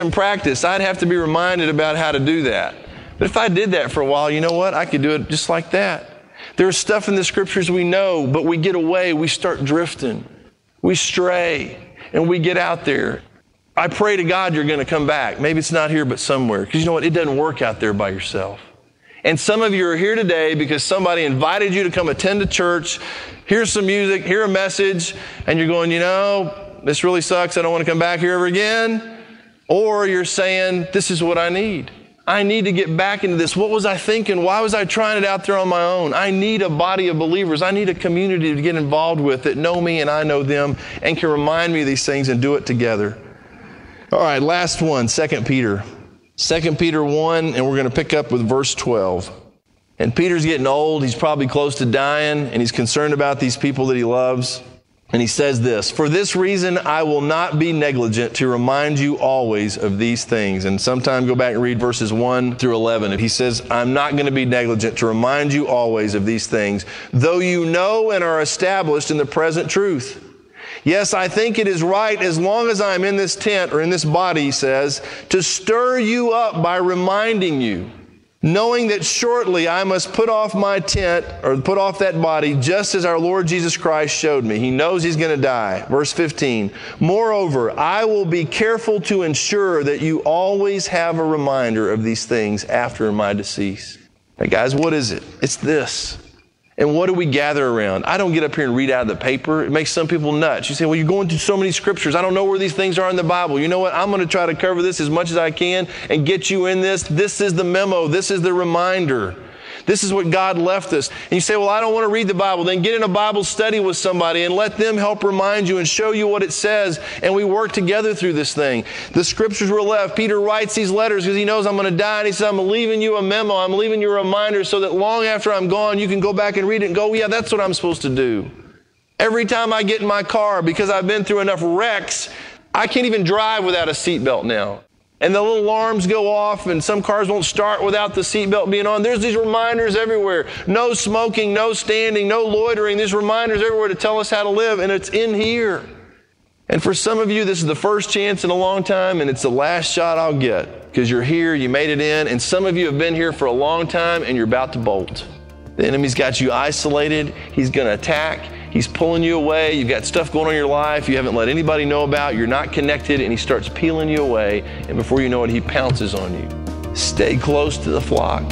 in practice, I'd have to be reminded about how to do that. But if I did that for a while, you know what? I could do it just like that. There's stuff in the scriptures we know, but we get away, we start drifting, we stray, and we get out there. I pray to God you're going to come back. Maybe it's not here, but somewhere. Because you know what? It doesn't work out there by yourself. And some of you are here today because somebody invited you to come attend a church, hear some music, hear a message, and you're going, you know, this really sucks. I don't want to come back here ever again. Or you're saying, this is what I need. I need to get back into this. What was I thinking? Why was I trying it out there on my own? I need a body of believers. I need a community to get involved with that know me and I know them and can remind me of these things and do it together. All right, last one, 2 Peter. 2 Peter 1, and we're going to pick up with verse 12. And Peter's getting old. He's probably close to dying, and he's concerned about these people that he loves. And he says this, "For this reason I will not be negligent to remind you always of these things." And sometime go back and read verses 1 through 11. He says, I'm not going to be negligent to remind you always of these things, though you know and are established in the present truth. Yes, I think it is right, as long as I'm in this tent or in this body, he says, to stir you up by reminding you, knowing that shortly I must put off my tent or put off that body just as our Lord Jesus Christ showed me. He knows he's going to die. Verse 15, moreover, I will be careful to ensure that you always have a reminder of these things after my decease. Now, guys, what is it? It's this. And what do we gather around? I don't get up here and read out of the paper. It makes some people nuts. You say, well, you're going through so many scriptures. I don't know where these things are in the Bible. You know what? I'm going to try to cover this as much as I can and get you in this. This is the memo. This is the reminder. This is what God left us. And you say, well, I don't want to read the Bible. Then get in a Bible study with somebody and let them help remind you and show you what it says. And we work together through this thing. The scriptures were left. Peter writes these letters because he knows I'm going to die. And he says, I'm leaving you a memo. I'm leaving you a reminder so that long after I'm gone, you can go back and read it and go, yeah, that's what I'm supposed to do. Every time I get in my car, because I've been through enough wrecks, I can't even drive without a seatbelt now. And the little alarms go off, and some cars won't start without the seatbelt being on. There's these reminders everywhere. No smoking, no standing, no loitering. There's reminders everywhere to tell us how to live, and it's in here. And for some of you, this is the first chance in a long time, and it's the last shot I'll get, because you're here, you made it in, and some of you have been here for a long time, and you're about to bolt. The enemy's got you isolated. He's going to attack. He's pulling you away. You've got stuff going on in your life you haven't let anybody know about. You're not connected, and he starts peeling you away. And before you know it, he pounces on you. Stay close to the flock.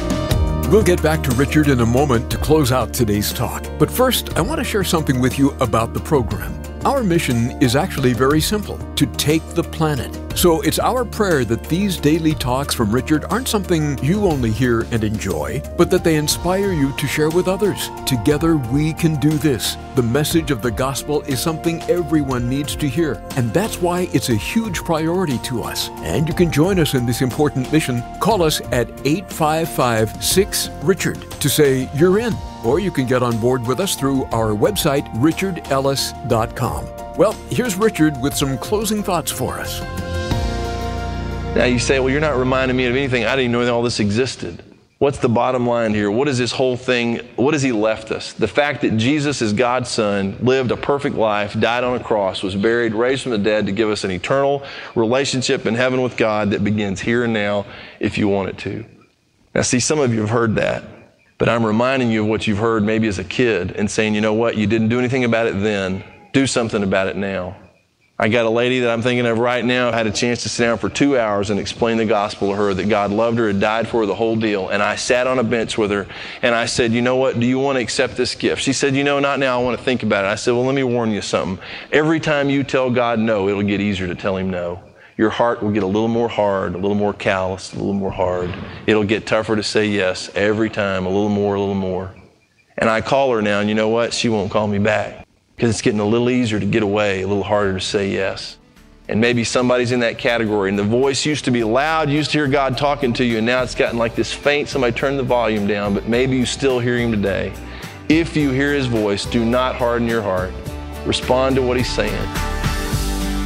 We'll get back to Richard in a moment to close out today's talk. But first, I want to share something with you about the program. Our mission is actually very simple, to take the planet. So it's our prayer that these daily talks from Richard aren't something you only hear and enjoy, but that they inspire you to share with others. Together we can do this. The message of the gospel is something everyone needs to hear, and that's why it's a huge priority to us. And you can join us in this important mission. Call us at 855-6-RICHARD to say you're in. Or you can get on board with us through our website, richardellis.com. Well, here's Richard with some closing thoughts for us. Now you say, well, you're not reminding me of anything. I didn't even know that all this existed. What's the bottom line here? What is this whole thing? What has he left us? The fact that Jesus is God's son, lived a perfect life, died on a cross, was buried, raised from the dead to give us an eternal relationship in heaven with God that begins here and now if you want it to. Now see, some of you have heard that. But I'm reminding you of what you've heard maybe as a kid and saying, you know what, you didn't do anything about it then. Do something about it now. I got a lady that I'm thinking of right now. I had a chance to sit down for 2 hours and explain the gospel to her, that God loved her and died for her, the whole deal. And I sat on a bench with her and I said, you know what, do you want to accept this gift? She said, you know, not now, I want to think about it. I said, well, let me warn you something. Every time you tell God no, it'll get easier to tell him no. Your heart will get a little more hard, a little more callous, a little more hard. It'll get tougher to say yes every time, a little more, a little more. And I call her now, and you know what? She won't call me back because it's getting a little easier to get away, a little harder to say yes. And maybe somebody's in that category, and the voice used to be loud, you used to hear God talking to you, and now it's gotten like this faint, somebody turned the volume down, but maybe you still hear him today. If you hear his voice, do not harden your heart. Respond to what he's saying.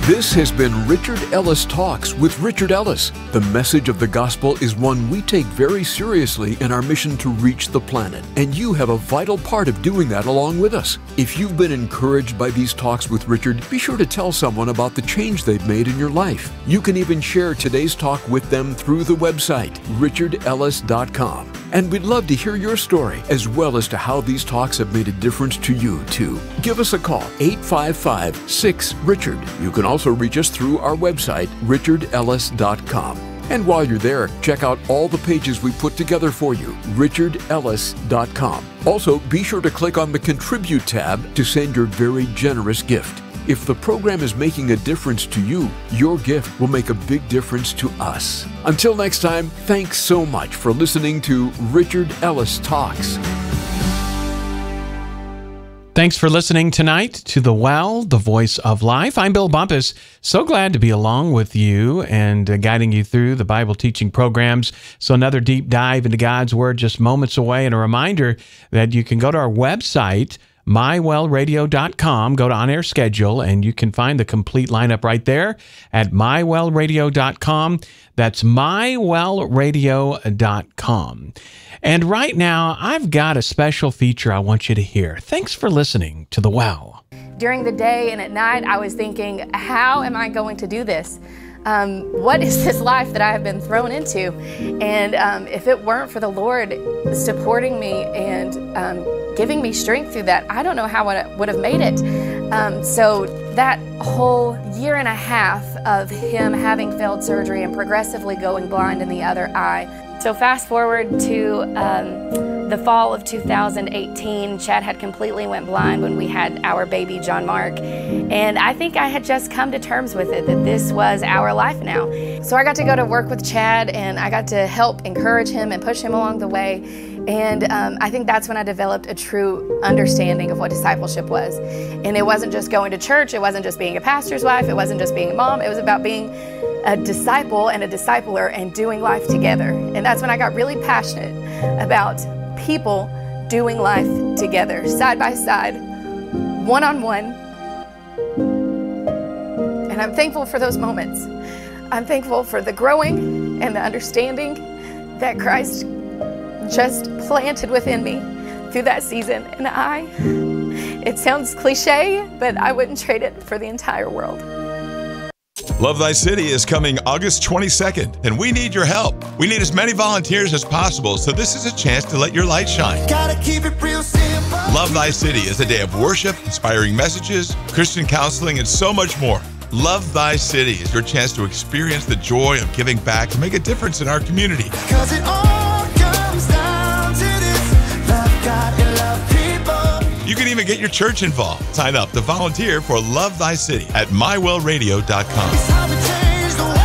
This has been Richard Ellis Talks with Richard Ellis. The message of the gospel is one we take very seriously in our mission to reach the planet, and you have a vital part of doing that along with us. If you've been encouraged by these talks with Richard, be sure to tell someone about the change they've made in your life. You can even share today's talk with them through the website, richardellis.com. And we'd love to hear your story, as well as to how these talks have made a difference to you, too. Give us a call, 855-6-RICHARD. You can also reach us through our website, richardellis.com. And while you're there, check out all the pages we put together for you, richardellis.com. Also, be sure to click on the Contribute tab to send your very generous gift. If the program is making a difference to you, your gift will make a big difference to us. Until next time, thanks so much for listening to Richard Ellis Talks. Thanks for listening tonight to The Well, the Voice of Life. I'm Bill Bumpus. So glad to be along with you and guiding you through the Bible teaching programs. So another deep dive into God's Word just moments away. And a reminder that you can go to our website, mywellradio.com, go to On Air Schedule, and you can find the complete lineup right there at mywellradio.com. That's mywellradio.com. And right now, I've got a special feature I want you to hear. Thanks for listening to The Well. During the day and at night, I was thinking, how am I going to do this? What is this life that I have been thrown into? And if it weren't for the Lord supporting me and giving me strength through that, I don't know how I would have made it. So that whole year and a half of him having failed surgery and progressively going blind in the other eye. So fast forward to the fall of 2018, Chad had completely went blind when we had our baby, John Mark. And I think I had just come to terms with it, that this was our life now. So I got to go to work with Chad, and I got to help encourage him and push him along the way. And I think that's when I developed a true understanding of what discipleship was. And it wasn't just going to church, it wasn't just being a pastor's wife, it wasn't just being a mom, it was about being a disciple and a discipler and doing life together. And that's when I got really passionate about people doing life together, side by side, one-on-one. And I'm thankful for those moments. I'm thankful for the growing and the understanding that Christ just planted within me through that season. And it sounds cliche, but I wouldn't trade it for the entire world. Love Thy City is coming August 22nd, and we need your help. We need as many volunteers as possible, so this is a chance to let your light shine. Gotta keep it real simple. Love Thy City is a day of worship, inspiring messages, Christian counseling, and so much more. Love Thy City is your chance to experience the joy of giving back and make a difference in our community. 'Cause it all comes down to this: love God and love people. You can even get your church involved. Sign up to volunteer for Love Thy City at mywellradio.com. It's how we change the world.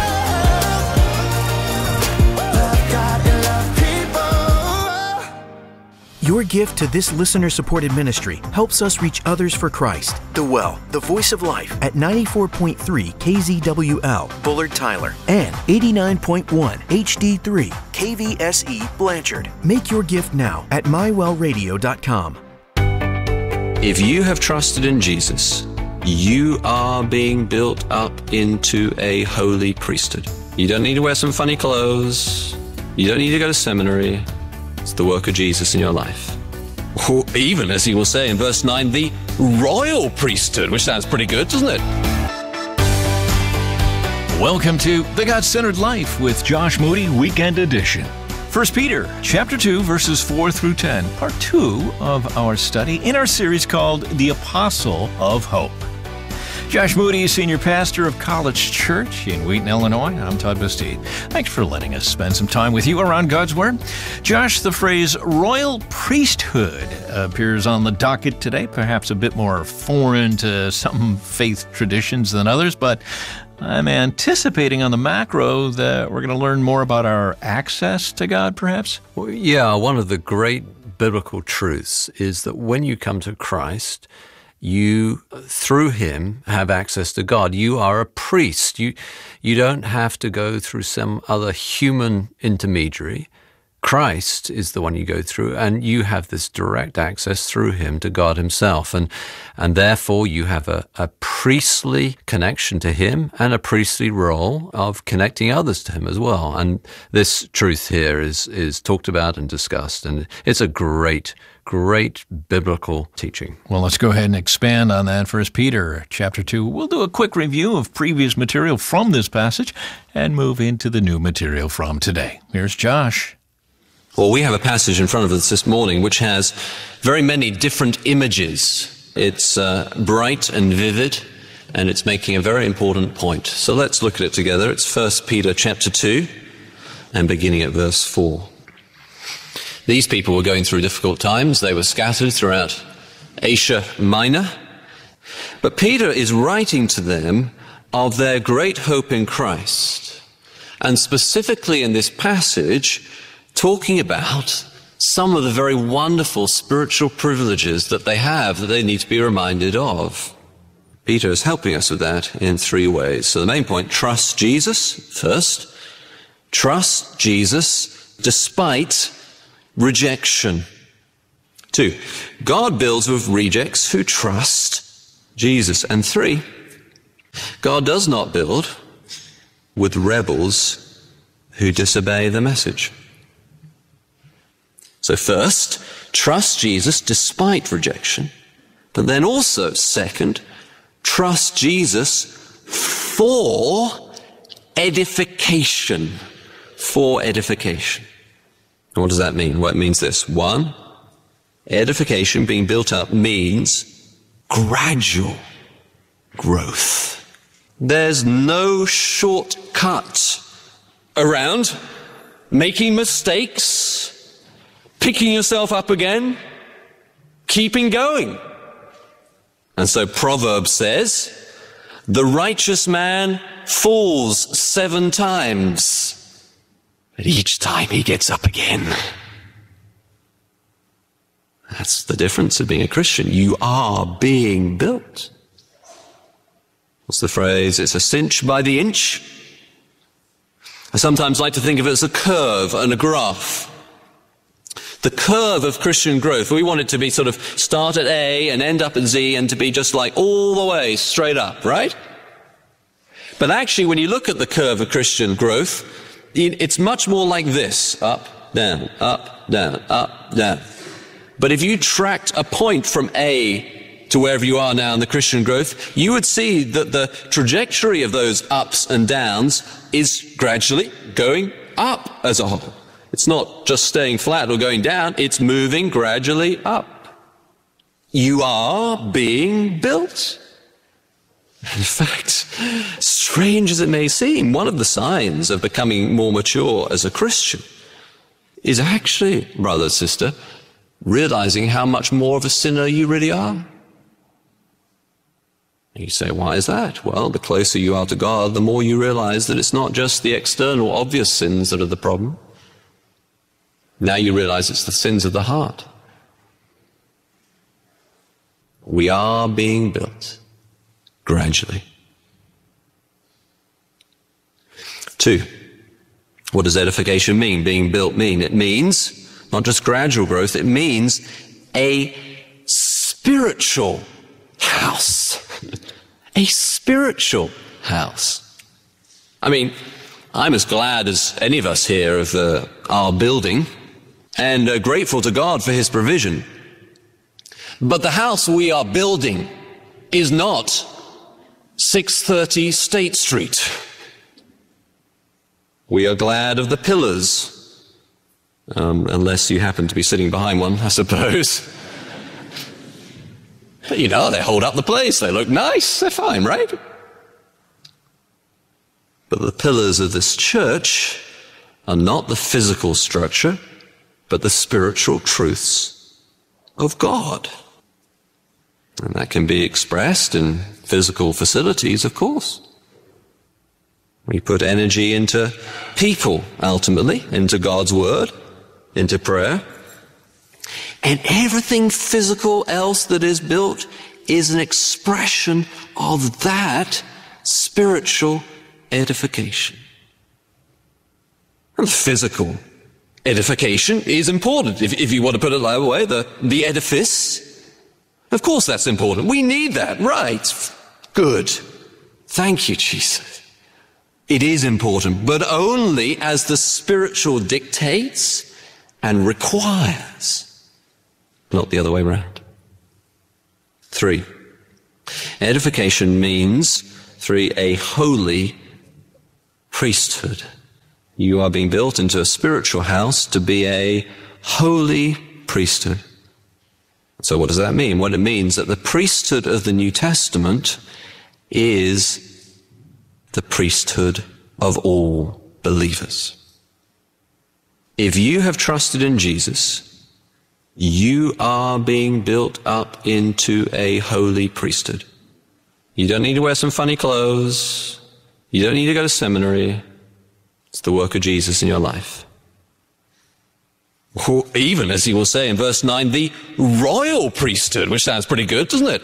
Love God and love people. Your gift to this listener-supported ministry helps us reach others for Christ. The Well, the Voice of Life, at 94.3 KZWL, Bullard Tyler, and 89.1 HD3 KVSE, Blanchard. Make your gift now at mywellradio.com. If you have trusted in Jesus, you are being built up into a holy priesthood. You don't need to wear some funny clothes. You don't need to go to seminary. It's the work of Jesus in your life. Or even, as he will say in verse 9, the royal priesthood, which sounds pretty good, doesn't it? Welcome to The God-Centered Life with Josh Moody, Weekend Edition. 1 Peter chapter 2, verses 4 through 10, part 2 of our study in our series called The Apostle of Hope. Josh Moody, Senior Pastor of College Church in Wheaton, Illinois. I'm Todd Bastide. Thanks for letting us spend some time with you around God's Word. Josh, the phrase royal priesthood appears on the docket today, perhaps a bit more foreign to some faith traditions than others, but I'm anticipating on the macro that we're going to learn more about our access to God, perhaps? Well, yeah, one of the great biblical truths is that when you come to Christ, you, through him, have access to God. You are a priest. You don't have to go through some other human intermediary. Christ is the one you go through, and you have this direct access through him to God himself. And therefore you have a priestly connection to him and a priestly role of connecting others to him as well. And this truth here is talked about and discussed, and it's a great biblical teaching. Well, let's go ahead and expand on that. 1 Peter chapter 2. We'll do a quick review of previous material from this passage and move into the new material from today. Here's Josh. Well, we have a passage in front of us this morning which has very many different images. It's bright and vivid, and it's making a very important point. So let's look at it together. It's 1 Peter chapter 2 and beginning at verse 4. These people were going through difficult times. They were scattered throughout Asia Minor. But Peter is writing to them of their great hope in Christ. And specifically in this passage, talking about some of the very wonderful spiritual privileges that they have that they need to be reminded of. Peter is helping us with that in three ways. So the main point, trust Jesus first. Trust Jesus despite rejection. 2, God builds with rejects who trust Jesus. And 3, God does not build with rebels who disobey the message. So first, trust Jesus despite rejection. But then also, second, trust Jesus for edification. For edification. And what does that mean? Well, it means this. 1, edification, being built up, means gradual growth. There's no shortcut around making mistakes, picking yourself up again, keeping going. And so Proverbs says, the righteous man falls 7 times, but each time he gets up again. That's the difference of being a Christian. You are being built. What's the phrase? It's a cinch by the inch. I sometimes like to think of it as a curve and a graph. The curve of Christian growth, we want it to be sort of start at A and end up at Z and to be just like all the way straight up, right? But actually, when you look at the curve of Christian growth, it's much more like this. Up, down, up, down, up, down. But if you tracked a point from A to wherever you are now in the Christian growth, you would see that the trajectory of those ups and downs is gradually going up as a whole. It's not just staying flat or going down, it's moving gradually up. You are being built. In fact, strange as it may seem, one of the signs of becoming more mature as a Christian is actually, brother, sister, realizing how much more of a sinner you really are. And you say, why is that? Well, the closer you are to God, the more you realize that it's not just the external obvious sins that are the problem. Now you realize it's the sins of the heart. We are being built gradually. 2, what does edification mean? Being built mean? It means not just gradual growth, it means a spiritual house. A spiritual house. I mean, I'm as glad as any of us here of our building and grateful to God for his provision. But the house we are building is not 630 State Street. We are glad of the pillars, unless you happen to be sitting behind one, I suppose. But you know, they hold up the place. They look nice. They're fine, right? But the pillars of this church are not the physical structure, but the spiritual truths of God. And that can be expressed in physical facilities, of course. We put energy into people, ultimately, into God's word, into prayer. And everything physical else that is built is an expression of that spiritual edification. And physical edification is important. If you want to put it that way, the edifice, of course that's important. We need that, right? Good. Thank you, Jesus. It is important, but only as the spiritual dictates and requires, not the other way around. 3, edification means, 3, a holy priesthood. You are being built into a spiritual house to be a holy priesthood. So what does that mean? Well, it means that the priesthood of the New Testament is the priesthood of all believers. If you have trusted in Jesus, you are being built up into a holy priesthood. You don't need to wear some funny clothes. You don't need to go to seminary. It's the work of Jesus in your life. Or even, as he will say in verse 9, the royal priesthood, which sounds pretty good, doesn't it?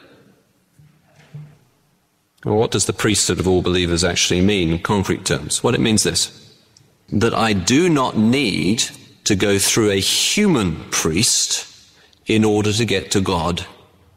Well, what does the priesthood of all believers actually mean in concrete terms? Well, it means this, that I do not need to go through a human priest in order to get to God.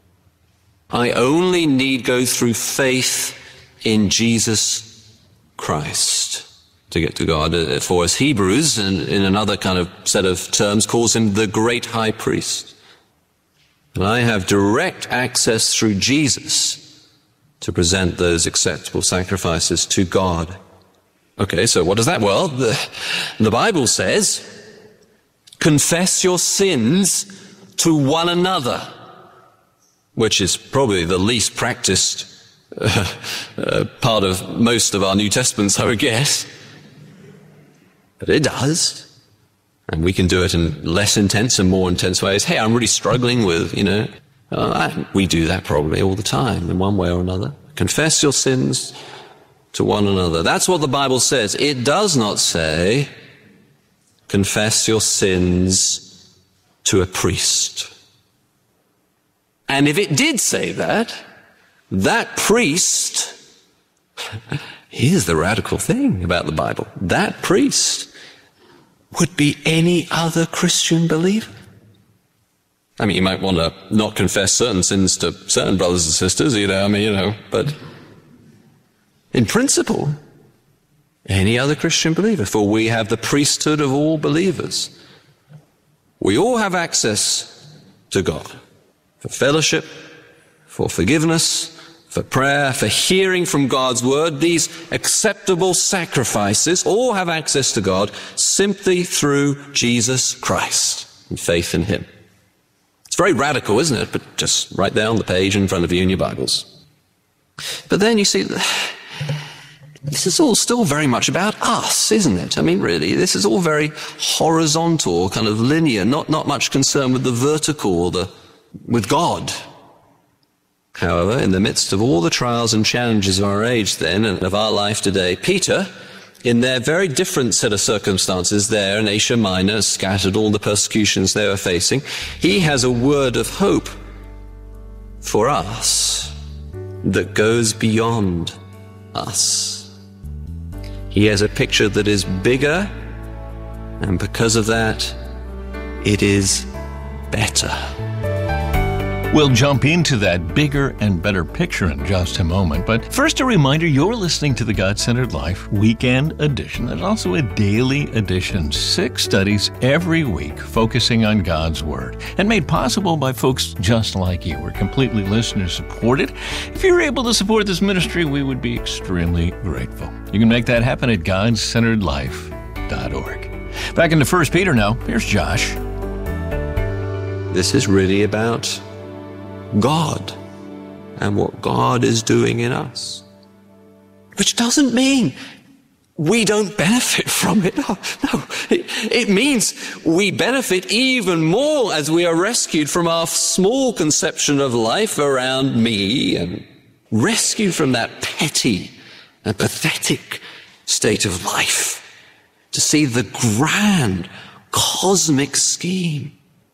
I only need go through faith in Jesus Christ to get to God. For as Hebrews, in another kind of set of terms, calls him the great high priest. And I have direct access through Jesus to present those acceptable sacrifices to God. Okay, so what does that? Well, the Bible says, confess your sins to one another, which is probably the least practiced part of most of our New Testaments, I would guess. But it does. And we can do it in less intense and more intense ways. Hey, I'm really struggling with, we do that probably all the time in one way or another. Confess your sins to one another. That's what the Bible says. It does not say, confess your sins to a priest. And if it did say that, that priest, here's the radical thing about the Bible, that priest would be any other Christian believer. I mean, you might want to not confess certain sins to certain brothers and sisters, but in principle, any other Christian believer, for we have the priesthood of all believers. We all have access to God for fellowship, for forgiveness, for prayer, for hearing from God's word. These acceptable sacrifices all have access to God simply through Jesus Christ and faith in him. It's very radical, isn't it? But just right there on the page in front of you in your Bibles. But then you see, this is all still very much about us, isn't it? I mean, really, this is all very horizontal, kind of linear, not much concern with the vertical or with God. However, in the midst of all the trials and challenges of our age then and of our life today, Peter, in their very different set of circumstances there in Asia Minor, scattered all the persecutions they were facing, he has a word of hope for us that goes beyond us. He has a picture that is bigger, and because of that, it is better. We'll jump into that bigger and better picture in just a moment, but first a reminder, you're listening to the God-Centered Life Weekend Edition and also a daily edition, 6 studies every week focusing on God's Word and made possible by folks just like you. We're completely listener-supported. If you're able to support this ministry, we would be extremely grateful. You can make that happen at GodCenteredLife.org. Back into 1 Peter now, here's Josh. This is really about God and what God is doing in us. Which doesn't mean we don't benefit from it. No. It means we benefit even more as we are rescued from our small conception of life around me and rescued from that petty and pathetic state of life to see the grand cosmic scheme.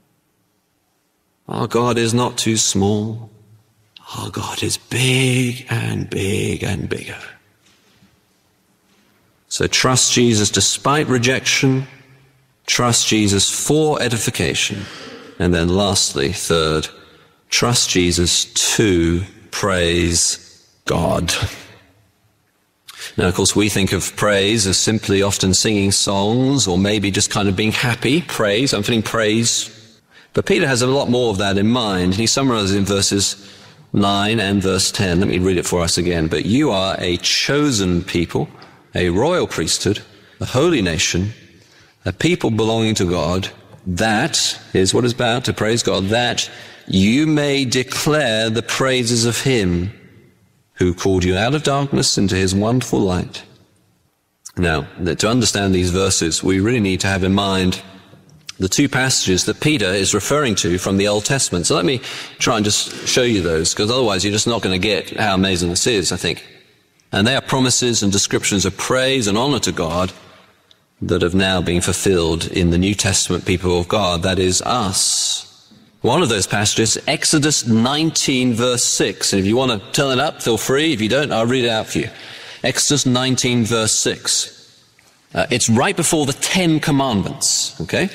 Our God is not too small. Our God is big and big and bigger. So trust Jesus despite rejection, Trust Jesus for edification. And then lastly, third, trust Jesus to praise God. Now, of course, we think of praise as simply often singing songs or maybe just kind of being happy. Praise, I'm feeling praise. But Peter has a lot more of that in mind. He summarizes in verses 9 and verse 10. Let me read it for us again. But you are a chosen people, a royal priesthood, a holy nation, a people belonging to God, that, here's what is bound to praise God, that you may declare the praises of him who called you out of darkness into his wonderful light. Now, to understand these verses, we really need to have in mind the two passages that Peter is referring to from the Old Testament. So let me try and just show you those, because otherwise you're just not going to get how amazing this is, I think. And they are promises and descriptions of praise and honor to God that have now been fulfilled in the New Testament people of God, that is us. One of those passages, Exodus 19, verse 6. And if you want to turn it up, feel free. If you don't, I'll read it out for you. Exodus 19, verse 6. It's right before the 10 Commandments, okay?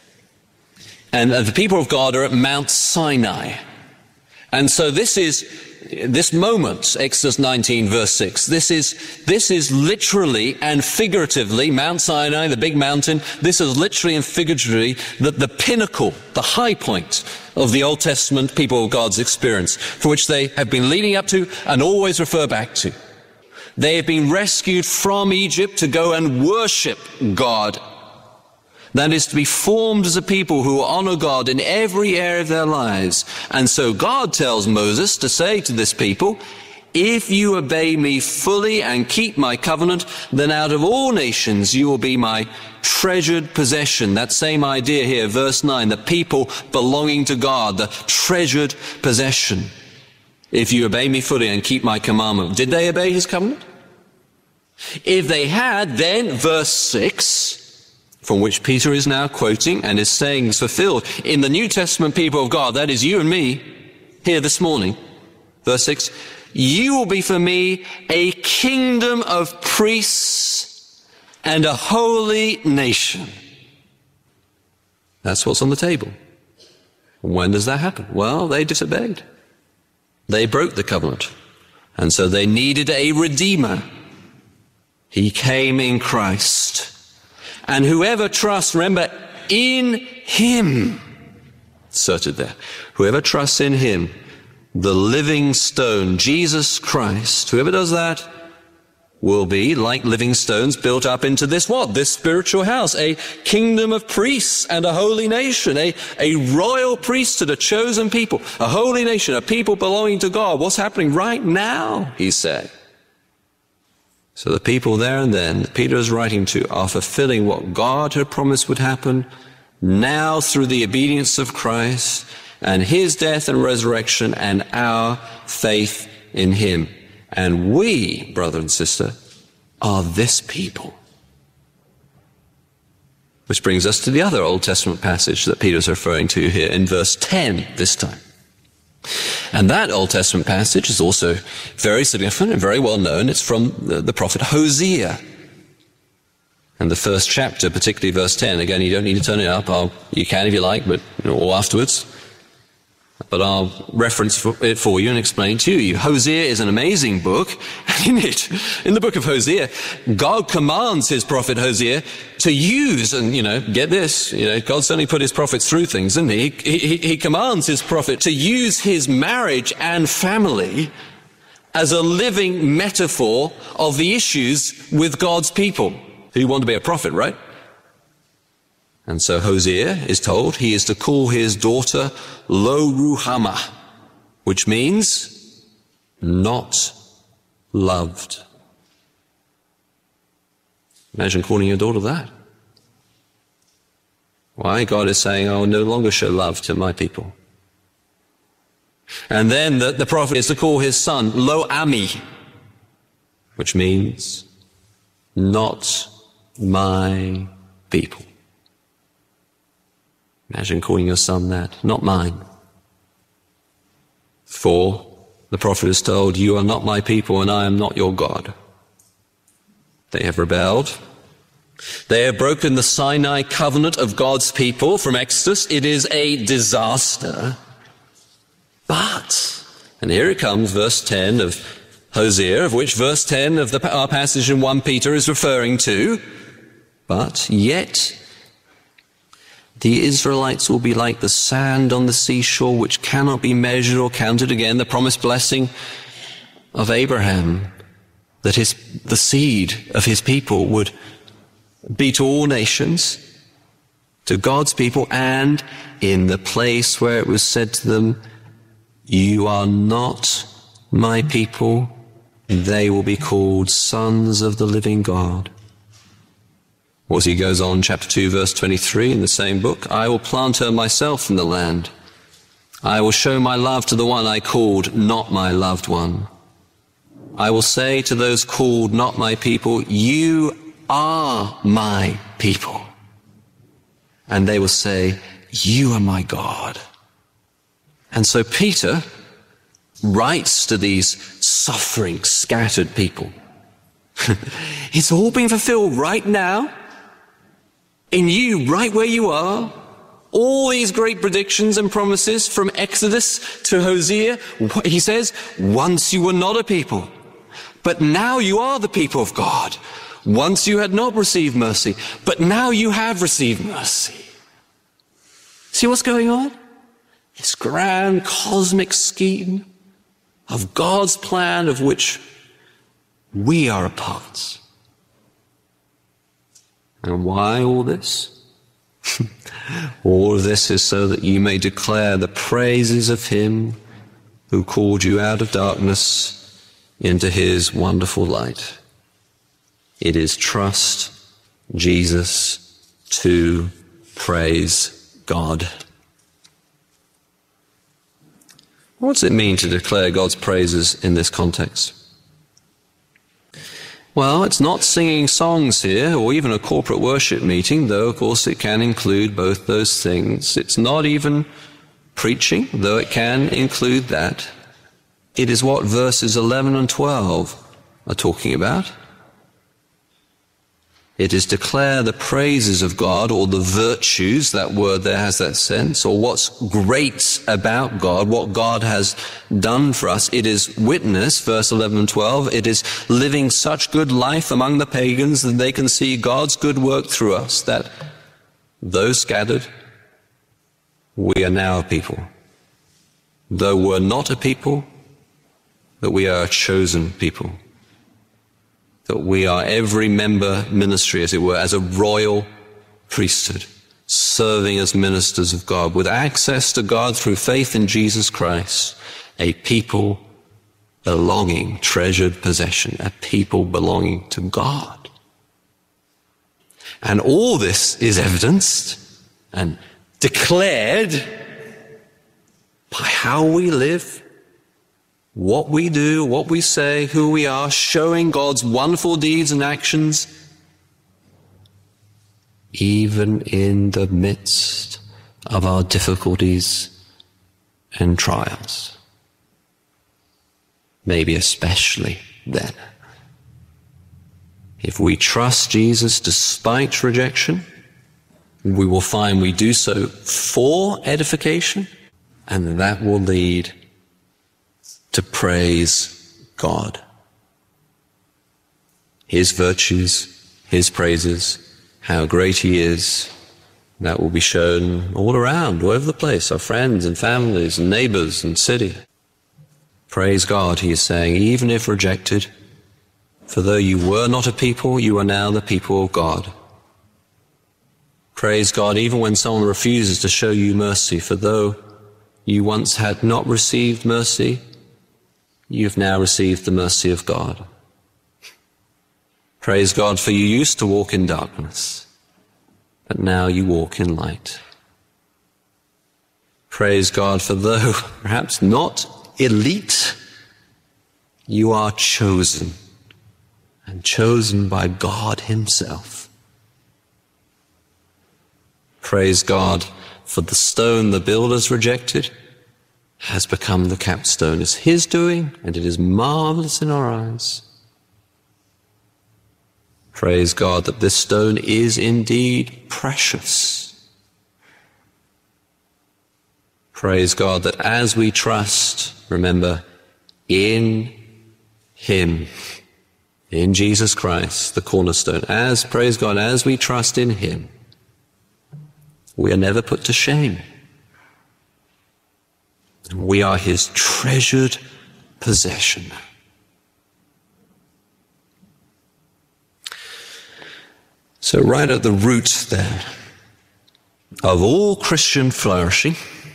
And the people of God are at Mount Sinai. And so this moment, Exodus 19, verse 6, this is literally and figuratively, Mount Sinai, the big mountain, this is literally and figuratively the pinnacle, the high point of the Old Testament people of God's experience, for which they have been leading up to and always refer back to. They have been rescued from Egypt to go and worship God. That is, to be formed as a people who honor God in every area of their lives. And so God tells Moses to say to this people, if you obey me fully and keep my covenant, then out of all nations you will be my treasured possession. That same idea here, verse 9, the people belonging to God, the treasured possession. If you obey me fully and keep my commandment. Did they obey his covenant? If they had, then verse 6, from which Peter is now quoting and is saying is fulfilled in the New Testament people of God, that is you and me, here this morning. Verse 6, you will be for me a kingdom of priests and a holy nation. That's what's on the table. When does that happen? Well, they disobeyed. They broke the covenant. And so they needed a redeemer. He came in Christ. And whoever trusts, remember, in him, inserted there, whoever trusts in him, the living stone, Jesus Christ, whoever does that will be like living stones built up into this what? This spiritual house, a kingdom of priests and a holy nation, a royal priesthood, a chosen people, a holy nation, a people belonging to God. What's happening right now, he said. So the people there and then that Peter is writing to are fulfilling what God had promised would happen now through the obedience of Christ and his death and resurrection and our faith in him. And we, brother and sister, are this people. Which brings us to the other Old Testament passage that Peter's referring to here in verse 10 this time. And that Old Testament passage is also very significant and very well known. It's from the prophet Hosea. And the first chapter, particularly verse 10, again, you don't need to turn it up. You can if you like, but or afterwards. But I'll reference it for you and explain it to you. Hosea is an amazing book. In the book of Hosea, God commands his prophet Hosea to use, and get this, God certainly put his prophets through things, didn't he? He commands his prophet to use his marriage and family as a living metaphor of the issues with God's people who want to be a prophet, right? And so Hosea is told he is to call his daughter Lo Ruhamah, which means not loved. Imagine calling your daughter that. Why? God is saying, I will no longer show love to my people. And then the prophet is to call his son Lo Ami, which means not my people. Imagine calling your son that, not mine. For the prophet is told, you are not my people and I am not your God. They have rebelled. They have broken the Sinai covenant of God's people from Exodus. It is a disaster. But, and here it comes, verse 10 of Hosea, of which verse 10 of our passage in 1 Peter is referring to. But yet, the Israelites will be like the sand on the seashore, which cannot be measured or counted. Again, the promised blessing of Abraham, that the seed of his people would be to all nations, to God's people, and in the place where it was said to them, you are not my people, they will be called sons of the living God. Or as he goes on, chapter 2, verse 23 in the same book, I will plant her myself in the land. I will show my love to the one I called not my loved one. I will say to those called not my people, you are my people. And they will say, you are my God. And so Peter writes to these suffering, scattered people. It's all being fulfilled right now, in you, right where you are. All these great predictions and promises from Exodus to Hosea. He says, once you were not a people, but now you are the people of God. Once you had not received mercy, but now you have received mercy. See what's going on? This grand cosmic scheme of God's plan of which we are a part. And why all this? All of this is so that you may declare the praises of him who called you out of darkness into his wonderful light. It is trust Jesus to praise God. What does it mean to declare God's praises in this context? Well, it's not singing songs here or even a corporate worship meeting, though of course it can include both those things. It's not even preaching, though it can include that. It is what verses 11 and 12 are talking about. It is declare the praises of God, or the virtues, that word there has that sense, or what's great about God, what God has done for us. It is witness, verse 11 and 12. It is living such good life among the pagans that they can see God's good work through us, that though scattered, we are now a people. Though we're not a people, that we are a chosen people. That we are every member ministry, as it were, as a royal priesthood, serving as ministers of God, with access to God through faith in Jesus Christ, a people belonging, treasured possession, a people belonging to God. And all this is evidenced and declared by how we live, what we do, what we say, who we are, showing God's wonderful deeds and actions, even in the midst of our difficulties and trials. Maybe especially then. If we trust Jesus despite rejection, we will find we do so for edification, and that will lead to praise God. His virtues, his praises, how great he is, that will be shown all around, all over the place, our friends and families and neighbors and city. Praise God, he is saying, even if rejected, for though you were not a people, you are now the people of God. Praise God, even when someone refuses to show you mercy, for though you once had not received mercy, you've now received the mercy of God. Praise God, for you used to walk in darkness, but now you walk in light. Praise God, for though perhaps not elite, you are chosen, and chosen by God himself. Praise God, for the stone the builders rejected has become the capstone. It's his doing, and it is marvelous in our eyes. Praise God that this stone is indeed precious. Praise God that as we trust, remember, in Him, in Jesus Christ, the cornerstone, praise God, as we trust in Him, we are never put to shame. We are His treasured possession. So right at the root then of all Christian flourishing,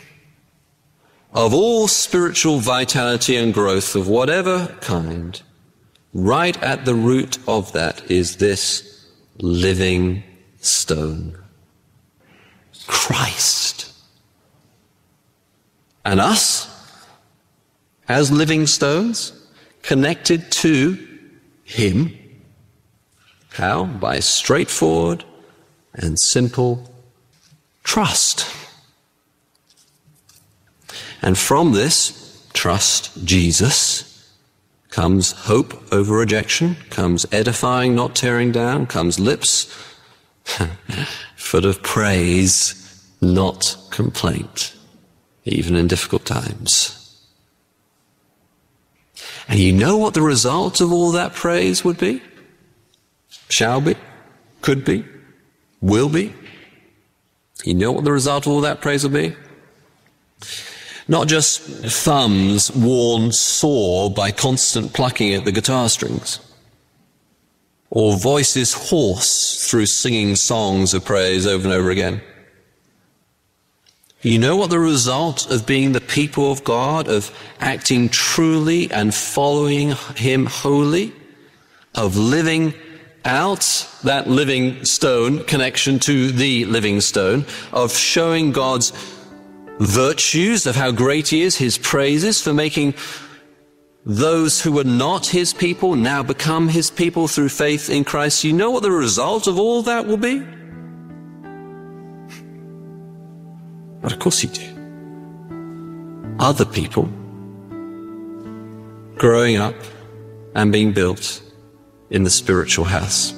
of all spiritual vitality and growth of whatever kind, right at the root of that is this living stone, Christ. And us, as living stones, connected to Him. How? By straightforward and simple trust. And from this, trust Jesus, comes hope over rejection, comes edifying, not tearing down, comes lips full of praise, not complaint, even in difficult times. And you know what the result of all that praise would be? Shall be, could be, will be. You know what the result of all that praise will be? Not just thumbs worn sore by constant plucking at the guitar strings, or voices hoarse through singing songs of praise over and over again. You know what the result of being the people of God, of acting truly and following Him wholly, of living out that living stone connection to the living stone, of showing God's virtues, of how great He is, His praises, for making those who were not His people now become His people through faith in Christ. You know what the result of all that will be? But of course you do. Other people growing up and being built in the spiritual house.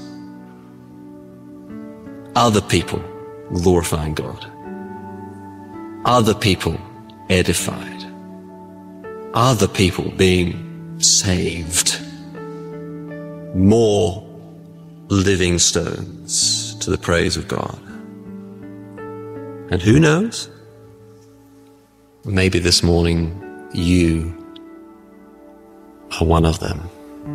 Other people glorifying God. Other people edified. Other people being saved. More living stones to the praise of God. And who knows? Maybe this morning you are one of them.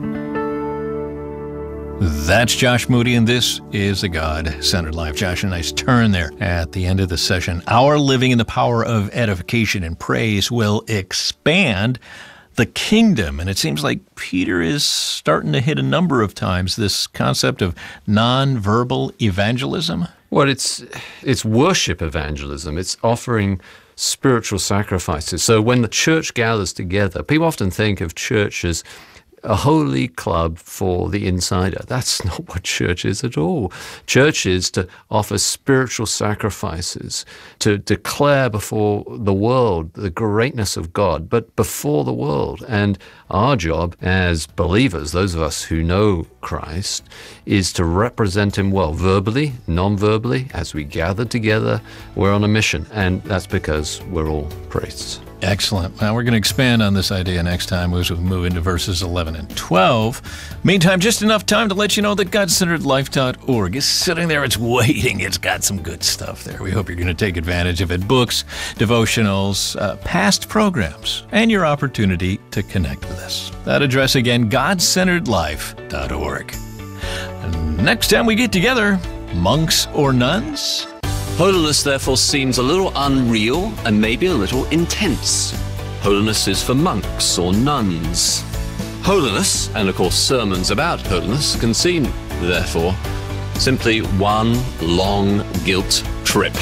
That's Josh Moody, and this is the God-Centered Life. Josh, a nice turn there at the end of the session. Our living in the power of edification and praise will expand the kingdom. And it seems like Peter is starting to hit a number of times this concept of non-verbal evangelism. Well, it's worship evangelism. It's offering spiritual sacrifices. So when the church gathers together, people often think of church as a holy club for the insider. That's not what church is at all. Church is to offer spiritual sacrifices, to declare before the world the greatness of God, but before the world. And our job as believers, those of us who know Christ, is to represent Him well, verbally, non-verbally. As we gather together, we're on a mission, and that's because we're all priests. Excellent. Now we're going to expand on this idea next time as we move into verses 11 and 12. Meantime, just enough time to let you know that GodCenteredLife.org is sitting there. It's waiting. It's got some good stuff there. We hope you're going to take advantage of it. Books, devotionals, past programs, and your opportunity to connect with us. That address again, GodCenteredLife.org. And next time we get together, monks or nuns? Holiness, therefore, seems a little unreal and maybe a little intense. Holiness is for monks or nuns. Holiness, and of course sermons about holiness, can seem, therefore, simply one long guilt trip.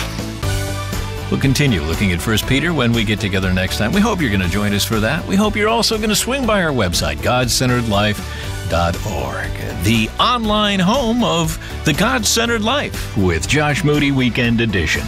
We'll continue looking at 1 Peter when we get together next time. We hope you're going to join us for that. We hope you're also going to swing by our website, GodCenteredLife.org, the online home of the God-Centered Life with Josh Moody Weekend Edition.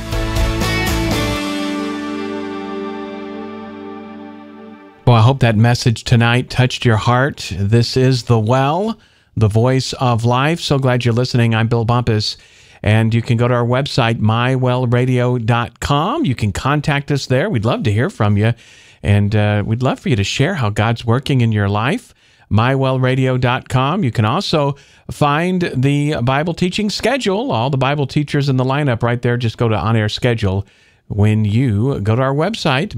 Well, I hope that message tonight touched your heart. This is The Well, the voice of life. So glad you're listening. I'm Bill Bumpus. And you can go to our website, mywellradio.com. You can contact us there. We'd love to hear from you. And we'd love for you to share how God's working in your life. mywellradio.com. You can also find the Bible teaching schedule, all the Bible teachers in the lineup right there. Just go to On Air Schedule when you go to our website,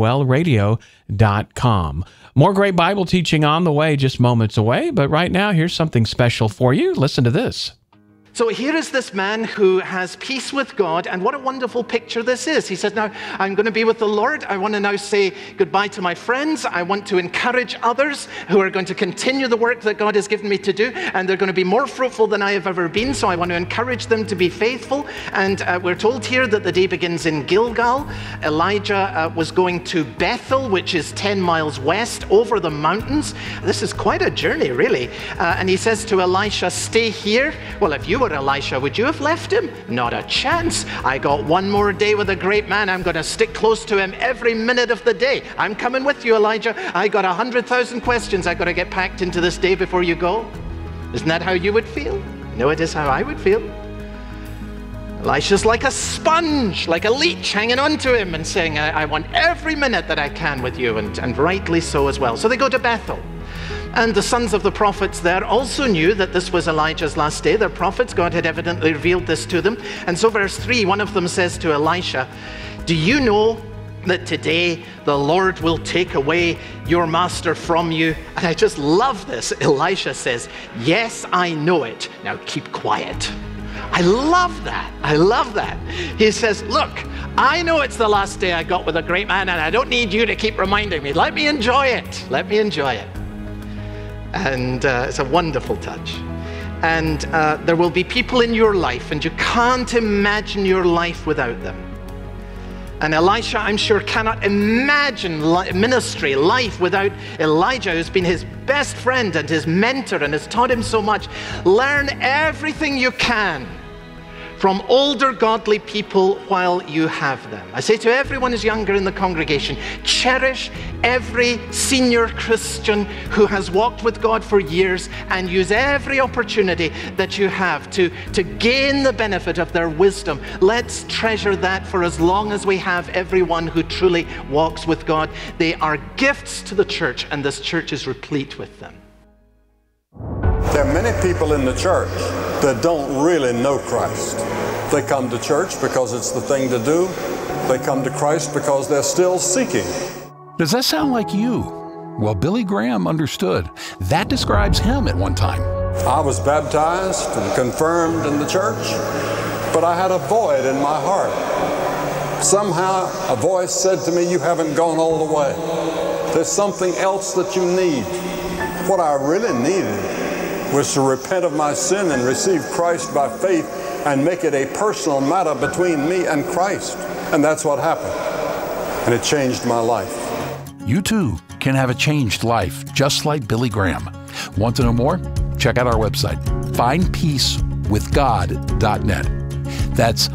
mywellradio.com. More great Bible teaching on the way, just moments away. But right now, here's something special for you. Listen to this. So here is this man who has peace with God, and what a wonderful picture this is. He says, now, I'm going to be with the Lord. I want to now say goodbye to my friends. I want to encourage others who are going to continue the work that God has given me to do, and they're going to be more fruitful than I have ever been, so I want to encourage them to be faithful. And we're told here that the day begins in Gilgal. Elijah was going to Bethel, which is 10 miles west, over the mountains. This is quite a journey, really. And he says to Elisha, stay here. Well, if you were Elisha, would you have left him? Not a chance. I got one more day with a great man. I'm going to stick close to him every minute of the day. I'm coming with you, Elijah. I got 100,000 questions I got to get packed into this day before you go. Isn't that how you would feel? No, it is how I would feel. Elisha's like a sponge, like a leech hanging on to him and saying, I want every minute that I can with you, and rightly so as well. So they go to Bethel. And the sons of the prophets there also knew that this was Elijah's last day. They're prophets. God had evidently revealed this to them. And so verse 3, one of them says to Elisha, do you know that today the Lord will take away your master from you? And I just love this. Elisha says, yes, I know it. Now keep quiet. I love that. I love that. He says, look, I know it's the last day I got with a great man, and I don't need you to keep reminding me. Let me enjoy it. Let me enjoy it. And it's a wonderful touch. And there will be people in your life, and you can't imagine your life without them. And Elisha, I'm sure, cannot imagine ministry, life without Elijah, who's been his best friend and his mentor and has taught him so much. Learn everything you can from older godly people while you have them. I say to everyone who's younger in the congregation, cherish every senior Christian who has walked with God for years, and use every opportunity that you have to gain the benefit of their wisdom. Let's treasure that for as long as we have everyone who truly walks with God. They are gifts to the church, and this church is replete with them. There are many people in the church that don't really know Christ. They come to church because it's the thing to do. They come to Christ because they're still seeking. Does that sound like you? Well, Billy Graham understood. That describes him at one time. I was baptized and confirmed in the church, but I had a void in my heart. Somehow a voice said to me, you haven't gone all the way. There's something else that you need. What I really needed was to repent of my sin and receive Christ by faith and make it a personal matter between me and Christ. And that's what happened. And it changed my life. You too can have a changed life, just like Billy Graham. Want to know more? Check out our website, findpeacewithgod.net. That's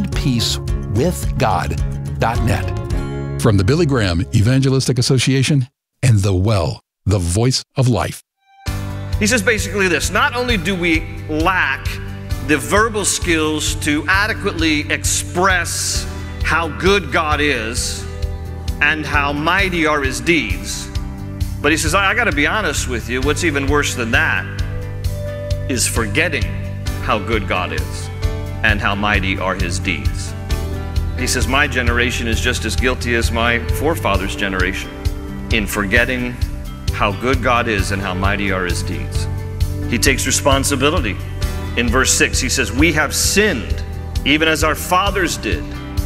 findpeacewithgod.net. From the Billy Graham Evangelistic Association and The Well, the voice of life. He says basically this: not only do we lack the verbal skills to adequately express how good God is and how mighty are his deeds, but he says, I got to be honest with you, what's even worse than that is forgetting how good God is and how mighty are his deeds. He says, my generation is just as guilty as my forefathers' generation in forgetting how good God is and how mighty are his deeds. He takes responsibility. In verse 6, he says, we have sinned, even as our fathers did.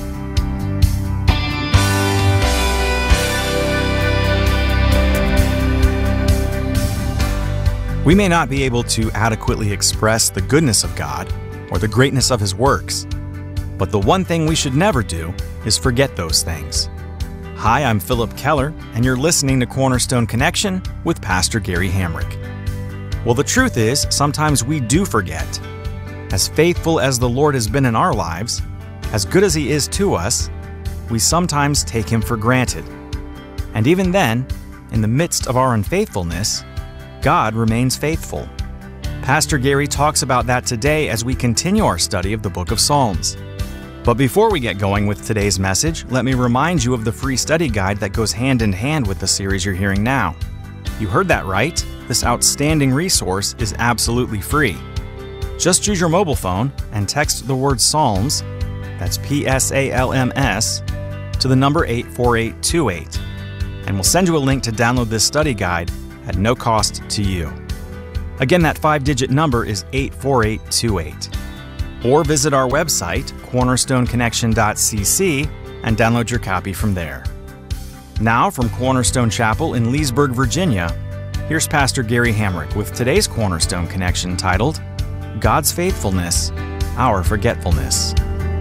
We may not be able to adequately express the goodness of God or the greatness of his works, but the one thing we should never do is forget those things. Hi, I'm Philip Keller, and you're listening to Cornerstone Connection with Pastor Gary Hamrick. Well, the truth is, sometimes we do forget. As faithful as the Lord has been in our lives, as good as he is to us, we sometimes take him for granted. And even then, in the midst of our unfaithfulness, God remains faithful. Pastor Gary talks about that today as we continue our study of the book of Psalms. But before we get going with today's message, let me remind you of the free study guide that goes hand in hand with the series you're hearing now. You heard that right. This outstanding resource is absolutely free. Just use your mobile phone and text the word Psalms, that's P-S-A-L-M-S, to the number 84828, and we'll send you a link to download this study guide at no cost to you. Again, that 5-digit number is 84828. Or visit our website, cornerstoneconnection.cc, and download your copy from there. Now, from Cornerstone Chapel in Leesburg, Virginia, here's Pastor Gary Hamrick with today's Cornerstone Connection titled, God's Faithfulness, Our Forgetfulness.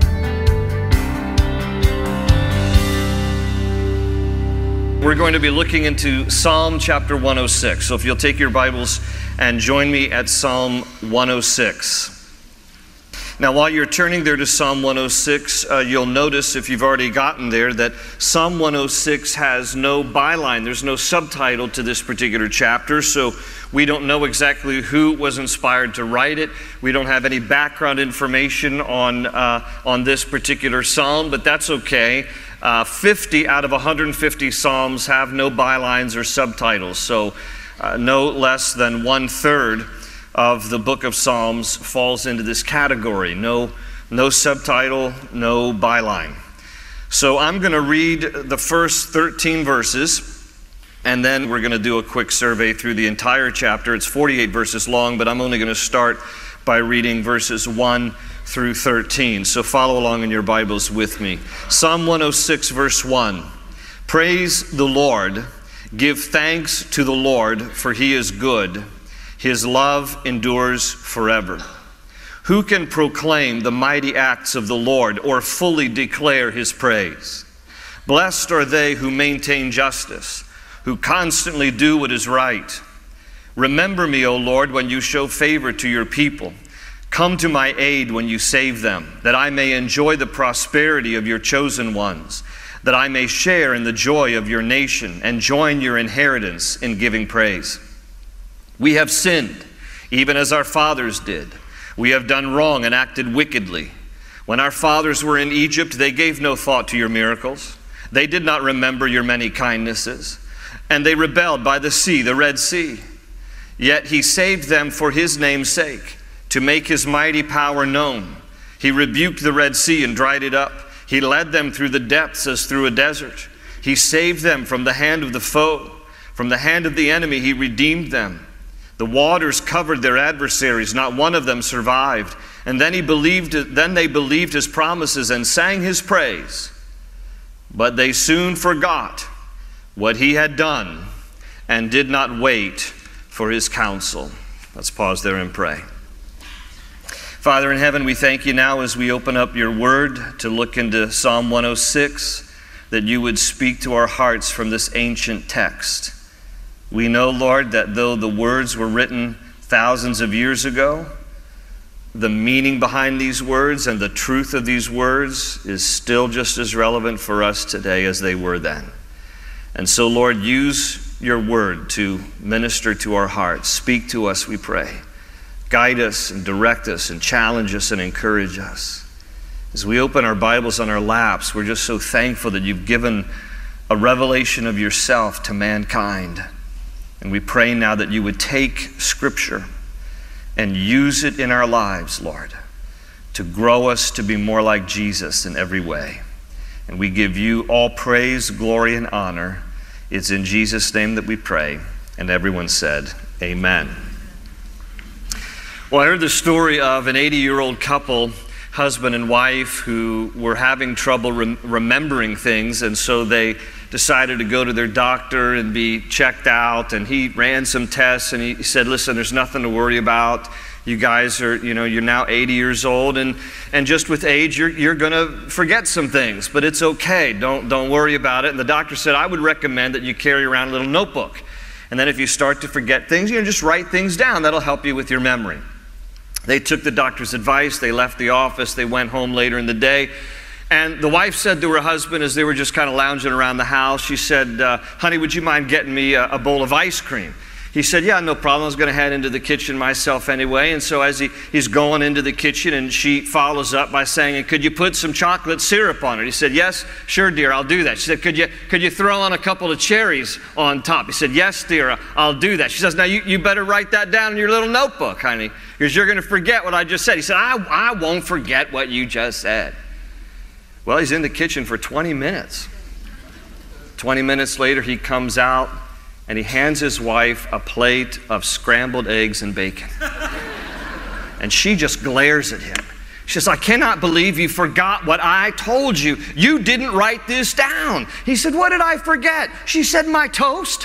We're going to be looking into Psalm chapter 106. So if you'll take your Bibles and join me at Psalm 106. Now, while you're turning there to Psalm 106, you'll notice, if you've already gotten there, that Psalm 106 has no byline. There's no subtitle to this particular chapter, so we don't know exactly who was inspired to write it. We don't have any background information on this particular psalm, but that's okay. 50 out of 150 psalms have no bylines or subtitles, so no less than 1/3 of the book of Psalms falls into this category. No subtitle, no byline. So I'm going to read the first 13 verses, and then we're going to do a quick survey through the entire chapter. It's 48 verses long, but I'm only going to start by reading verses 1 through 13. So follow along in your Bibles with me. Psalm 106, verse 1. Praise the Lord. Give thanks to the Lord, for he is good. His love endures forever. Who can proclaim the mighty acts of the Lord or fully declare his praise? Blessed are they who maintain justice, who constantly do what is right. Remember me, O Lord, when you show favor to your people. Come to my aid when you save them, that I may enjoy the prosperity of your chosen ones, that I may share in the joy of your nation and join your inheritance in giving praise. We have sinned, even as our fathers did. We have done wrong and acted wickedly. When our fathers were in Egypt, they gave no thought to your miracles. They did not remember your many kindnesses. And they rebelled by the sea, the Red Sea. Yet he saved them for his name's sake, to make his mighty power known. He rebuked the Red Sea and dried it up. He led them through the depths as through a desert. He saved them from the hand of the foe. From the hand of the enemy he redeemed them. The waters covered their adversaries, not one of them survived. And then they believed his promises and sang his praise. But they soon forgot what he had done and did not wait for his counsel. Let's pause there and pray. Father in heaven, we thank you now as we open up your word to look into Psalm 106, that you would speak to our hearts from this ancient text. We know, Lord, that though the words were written thousands of years ago, the meaning behind these words and the truth of these words is still just as relevant for us today as they were then. And so, Lord, use your word to minister to our hearts. Speak to us, we pray. Guide us and direct us and challenge us and encourage us. As we open our Bibles on our laps, we're just so thankful that you've given a revelation of yourself to mankind. And we pray now that you would take Scripture and use it in our lives, Lord, to grow us to be more like Jesus in every way. And we give you all praise, glory, and honor. It's in Jesus' name that we pray. And everyone said, amen. Well, I heard the story of an 80-year-old couple, husband and wife, who were having trouble remembering things, and so they decided to go to their doctor and be checked out, and he ran some tests, and he said, listen, there's nothing to worry about. You guys are, you're now 80 years old, and just with age, you're going to forget some things, but it's okay. Don't worry about it. And the doctor said, I would recommend that you carry around a little notebook, and then if you start to forget things, just write things down. That'll help you with your memory. They took the doctor's advice. They left the office. They went home later in the day. And the wife said to her husband, as they were just kind of lounging around the house, she said, honey, would you mind getting me a bowl of ice cream? He said, yeah, no problem. I was going to head into the kitchen myself anyway. And so as he's going into the kitchen, and she follows up by saying, could you put some chocolate syrup on it? He said, yes, sure, dear, I'll do that. She said, could you throw on a couple of cherries on top? He said, yes, dear, I'll do that. She says, now you better write that down in your little notebook, honey, because you're going to forget what I just said. He said, I won't forget what you just said. Well, he's in the kitchen for 20 minutes. 20 minutes later, he comes out, and he hands his wife a plate of scrambled eggs and bacon. And she just glares at him. She says, I cannot believe you forgot what I told you. You didn't write this down. He said, what did I forget? She said, my toast.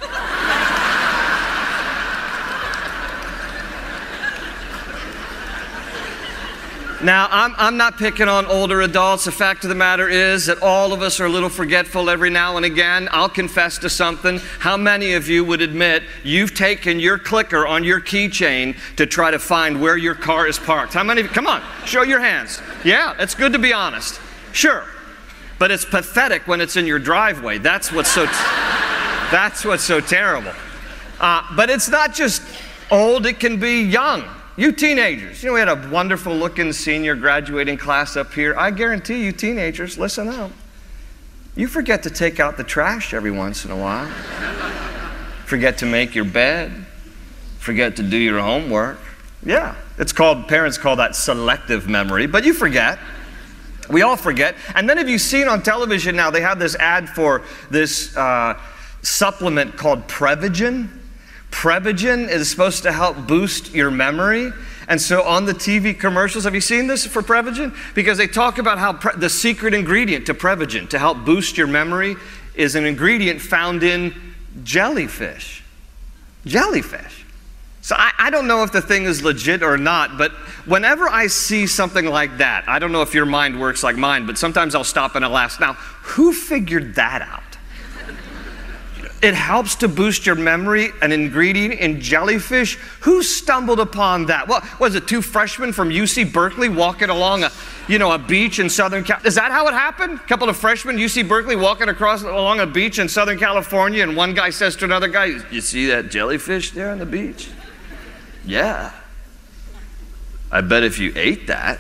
Now, I'm not picking on older adults. The fact of the matter is that all of us are a little forgetful every now and again. I'll confess to something. How many of you would admit you've taken your clicker on your keychain to try to find where your car is parked? How many of you? Come on, show your hands. Yeah, it's good to be honest. Sure. But it's pathetic when it's in your driveway. That's what's so terrible. But it's not just old, it can be young. You teenagers, we had a wonderful looking senior graduating class up here. I guarantee you teenagers, listen up. You forget to take out the trash every once in a while. Forget to make your bed. Forget to do your homework. Yeah, parents call that selective memory, but you forget. We all forget. And then have you seen on television now, they have this ad for this supplement called Prevagen. Prevagen is supposed to help boost your memory. And so on the TV commercials, have you seen this for Prevagen? Because they talk about how the secret ingredient to Prevagen to help boost your memory is an ingredient found in jellyfish. Jellyfish. So I don't know if the thing is legit or not, but whenever I see something like that, I don't know if your mind works like mine, but sometimes I'll stop and I'll ask, now, who figured that out? It helps to boost your memory, an ingredient in jellyfish. Who stumbled upon that? Well, was it two freshmen from UC Berkeley walking along a beach in Southern California? Is that how it happened? A couple of freshmen, UC Berkeley, walking along a beach in Southern California, and one guy says to another guy, you see that jellyfish there on the beach? Yeah. I bet if you ate that,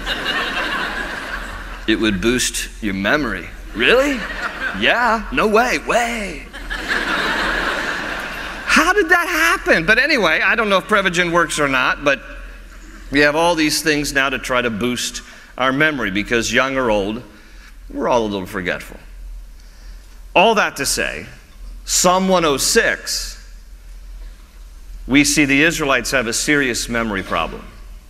it would boost your memory. Really? Yeah. No way. How did that happen? But anyway, I don't know if Prevagen works or not, but we have all these things now to try to boost our memory because young or old, we're all a little forgetful. All that to say, Psalm 106, we see the Israelites have a serious memory problem,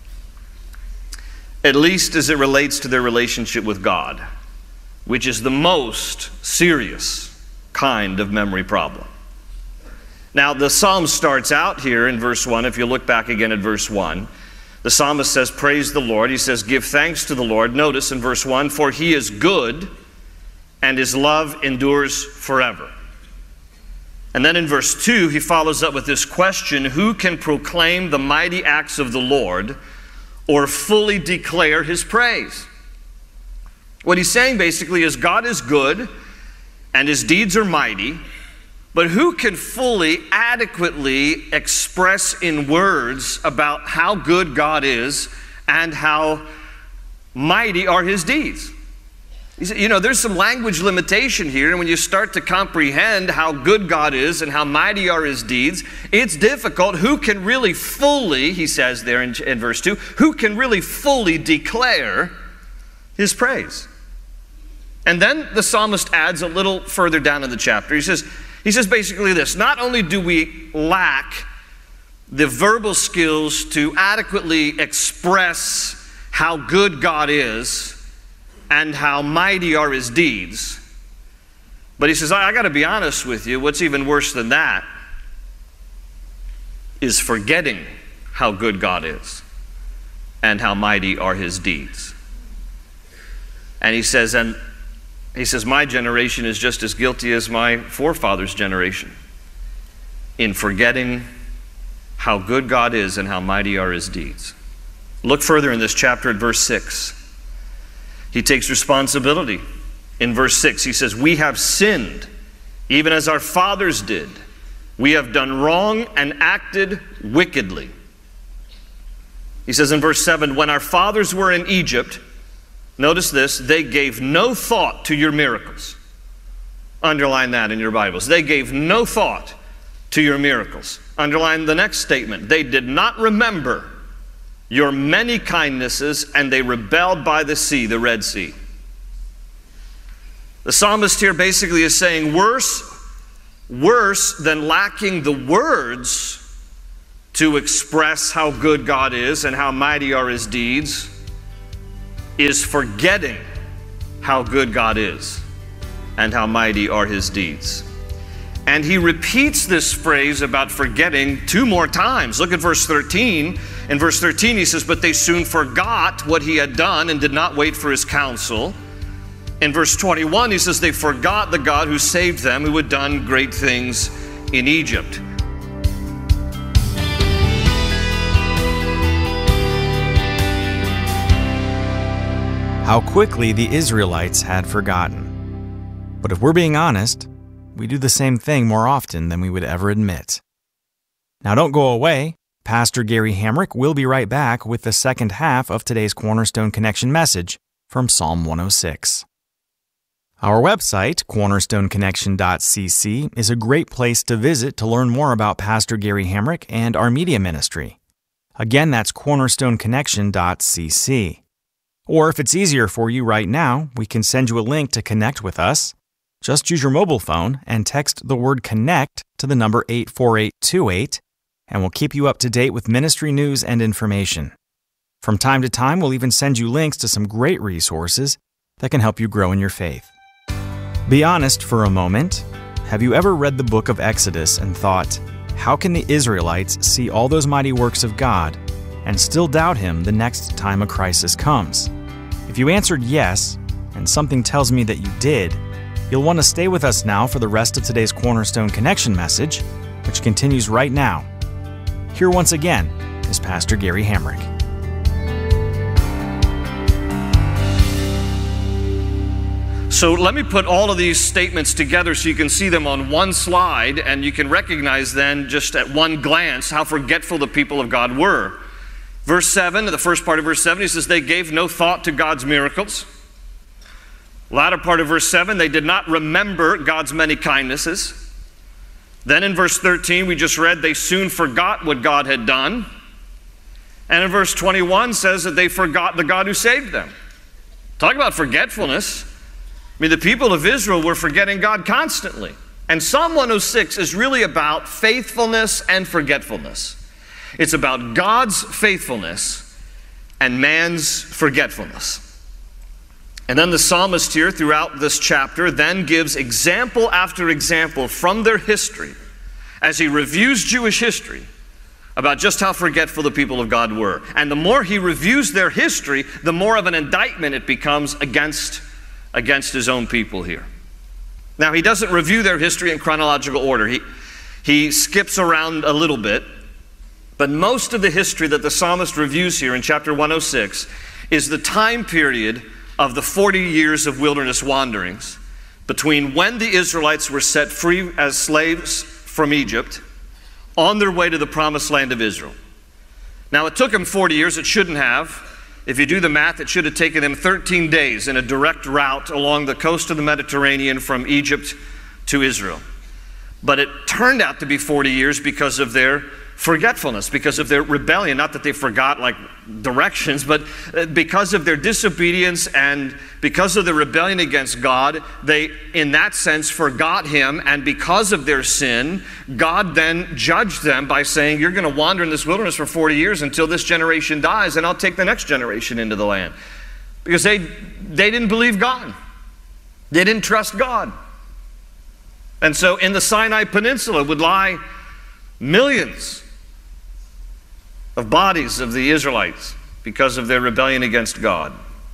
at least as it relates to their relationship with God, which is the most serious kind of memory problem. Now, the psalm starts out here in verse 1. If you look back again at verse 1, the psalmist says, praise the Lord. He says, give thanks to the Lord. Notice in verse 1, for he is good and his love endures forever. And then in verse 2, he follows up with this question, who can proclaim the mighty acts of the Lord or fully declare his praise? What he's saying basically is God is good and his deeds are mighty, but who can fully, adequately express in words about how good God is and how mighty are his deeds? There's some language limitation here, and when you start to comprehend how good God is and how mighty are his deeds, it's difficult. Who can really fully, he says there in verse 2, who can really fully declare his praise? And then the psalmist adds a little further down in the chapter. He says basically this, not only do we lack the verbal skills to adequately express how good God is and how mighty are his deeds, but he says, I got to be honest with you, what's even worse than that is forgetting how good God is and how mighty are his deeds. And he says, my generation is just as guilty as my forefathers' generation in forgetting how good God is and how mighty are his deeds. Look further in this chapter at verse 6. He takes responsibility. In verse 6, he says, we have sinned, even as our fathers did. We have done wrong and acted wickedly. He says in verse 7, when our fathers were in Egypt, notice this, they gave no thought to your miracles. Underline that in your Bibles. They gave no thought to your miracles. Underline the next statement. They did not remember your many kindnesses, and they rebelled by the sea, the Red Sea. The psalmist here basically is saying worse than lacking the words to express how good God is and how mighty are His deeds is forgetting how good God is and how mighty are His deeds. And he repeats this phrase about forgetting 2 more times. Look at verse 13. In verse 13 he says, but they soon forgot what He had done and did not wait for His counsel. In verse 21 he says, they forgot the God who saved them, who had done great things in Egypt. How quickly the Israelites had forgotten. But if we're being honest, we do the same thing more often than we would ever admit. Now don't go away. Pastor Gary Hamrick will be right back with the second half of today's Cornerstone Connection message from Psalm 106. Our website, cornerstoneconnection.cc, is a great place to visit to learn more about Pastor Gary Hamrick and our media ministry. Again, that's cornerstoneconnection.cc. Or if it's easier for you right now, we can send you a link to connect with us. Just use your mobile phone and text the word CONNECT to the number 84828, and we'll keep you up to date with ministry news and information. From time to time, we'll even send you links to some great resources that can help you grow in your faith. Be honest for a moment. Have you ever read the book of Exodus and thought, how can the Israelites see all those mighty works of God and still doubt Him the next time a crisis comes? If you answered yes, and something tells me that you did, you'll want to stay with us now for the rest of today's Cornerstone Connection message, which continues right now. Here once again is Pastor Gary Hamrick. So let me put all of these statements together so you can see them on one slide, and you can recognize then just at one glance how forgetful the people of God were. Verse 7, the first part of verse 7, he says, they gave no thought to God's miracles. Latter part of verse 7, they did not remember God's many kindnesses. Then in verse 13, we just read, they soon forgot what God had done. And in verse 21 says that they forgot the God who saved them. Talk about forgetfulness. I mean, the people of Israel were forgetting God constantly. And Psalm 106 is really about faithfulness and forgetfulness. It's about God's faithfulness and man's forgetfulness. And then the psalmist here throughout this chapter then gives example after example from their history as he reviews Jewish history about just how forgetful the people of God were. And the more he reviews their history, the more of an indictment it becomes against his own people here. Now, he doesn't review their history in chronological order. He skips around a little bit. But most of the history that the psalmist reviews here in chapter 106 is the time period of the 40 years of wilderness wanderings between when the Israelites were set free as slaves from Egypt on their way to the promised land of Israel. Now, it took them 40 years. It shouldn't have. If you do the math, it should have taken them 13 days in a direct route along the coast of the Mediterranean from Egypt to Israel. But it turned out to be 40 years because of their forgetfulness, because of their rebellion. Not that they forgot like directions, but because of their disobedience and because of the rebellion against God, they in that sense forgot Him, and because of their sin, God then judged them by saying, you're going to wander in this wilderness for 40 years until this generation dies, and I'll take the next generation into the land. Because they didn't believe God. They didn't trust God. And so in the Sinai Peninsula would lie millions of bodies of the Israelites because of their rebellion against God.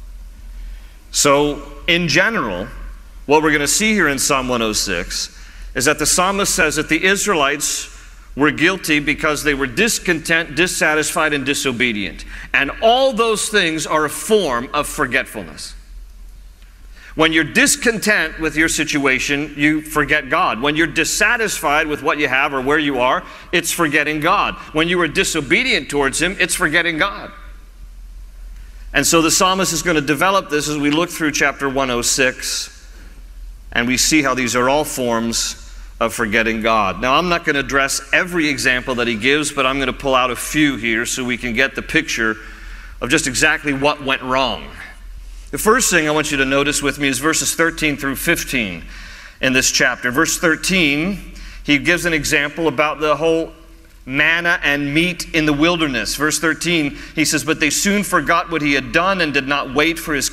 So, in general, what we're going to see here in Psalm 106 is that the psalmist says that the Israelites were guilty because they were discontent, dissatisfied, and disobedient. And all those things are a form of forgetfulness. When you're discontent with your situation, you forget God. When you're dissatisfied with what you have or where you are, it's forgetting God. When you are disobedient towards Him, it's forgetting God. And so the psalmist is going to develop this as we look through chapter 106, and we see how these are all forms of forgetting God. Now, I'm not going to address every example that he gives, but I'm going to pull out a few here so we can get the picture of just exactly what went wrong. The first thing I want you to notice with me is verses 13 through 15 in this chapter. Verse 13, he gives an example about the whole manna and meat in the wilderness. Verse 13, he says, "But they soon forgot what he had done and did not wait for his